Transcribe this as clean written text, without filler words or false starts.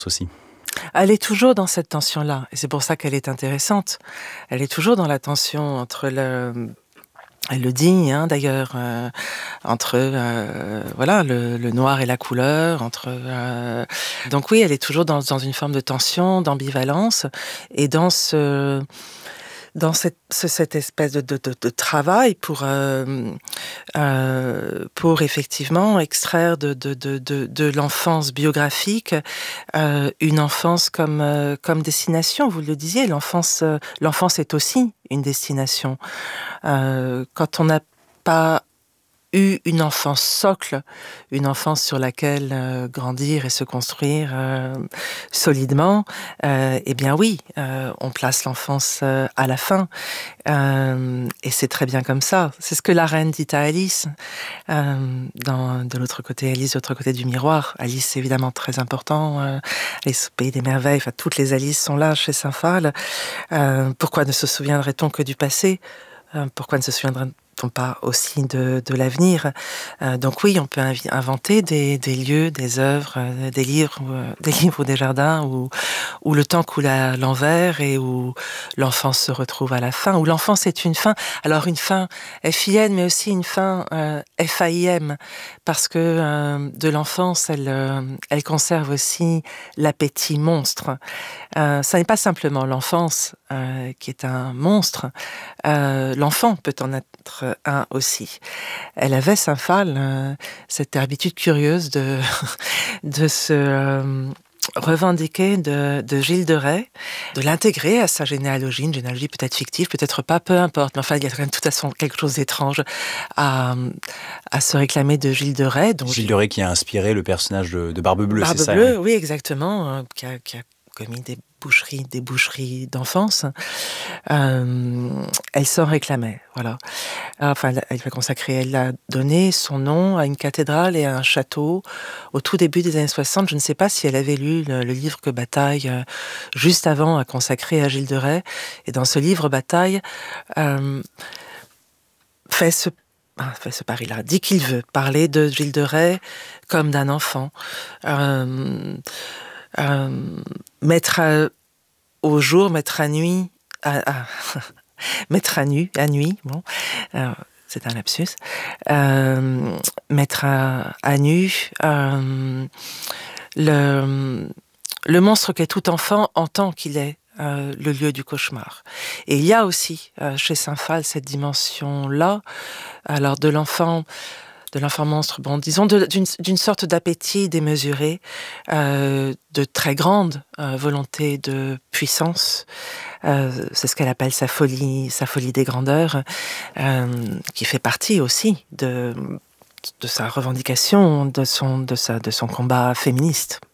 aussi. Elle est toujours dans cette tension-là et c'est pour ça qu'elle est intéressante. Elle est toujours dans la tension entre elle le dit, hein, d'ailleurs, entre, voilà, le noir et la couleur, donc oui, elle est toujours dans une forme de tension, d'ambivalence et dans cette espèce de travail pour effectivement extraire de l'enfance biographique, une enfance comme destination. Vous le disiez, l'enfance est aussi une destination. Quand on n'a pas eu une enfance socle, une enfance sur laquelle grandir et se construire solidement, eh bien oui, on place l'enfance à la fin. Et c'est très bien comme ça. C'est ce que la reine dit à Alice, de l'autre côté, Alice de l'autre côté du miroir. Alice, c'est évidemment très important. Alice au pays des merveilles, enfin, toutes les Alice sont là chez Saint-Phal. Pourquoi ne se souviendrait-on que du passé ? Pourquoi ne se souviendrait-on pas aussi de l'avenir ? Donc oui, on peut inventer des lieux, des œuvres, des livres ou des jardins où le temps coule à l'envers et où l'enfance se retrouve à la fin, où l'enfance est une fin. Alors une fin F-I-N, mais aussi une fin F-A-I-M, parce que de l'enfance, elle conserve aussi l'appétit monstre. Ça n'est pas simplement l'enfance qui est un monstre, l'enfant peut en être un aussi. Elle avait, Saint-Phal, cette habitude curieuse de se revendiquer de Gilles de Rais, de l'intégrer à sa généalogie, une généalogie peut-être fictive, peut-être pas, peu importe, mais enfin il y a quand même tout à fait quelque chose d'étrange à, à se réclamer de Gilles de Rais. Gilles de Rais qui a inspiré le personnage de Barbe Bleue, c'est ça? Barbe Bleue, oui, exactement, qui a commis des boucheries d'enfance. Elle s'en réclamait, voilà. Enfin, elle a donné son nom à une cathédrale et à un château au tout début des années 60. Je ne sais pas si elle avait lu le livre que Bataille, juste avant, a consacré à Gilles de Rais. Et dans ce livre, Bataille fait ce pari-là, dit qu'il veut parler de Gilles de Rais comme d'un enfant. Mettre au jour, mettre à nuit, mettre à nuit, bon, c'est un lapsus, mettre à nu le monstre qu'est tout enfant en tant qu'il est le lieu du cauchemar. Et il y a aussi chez Saint-Phal cette dimension-là, alors de l'enfant monstre, bon, disons d'une sorte d'appétit démesuré, de très grande volonté de puissance. C'est ce qu'elle appelle sa folie des grandeurs, qui fait partie aussi de sa revendication, de son combat féministe.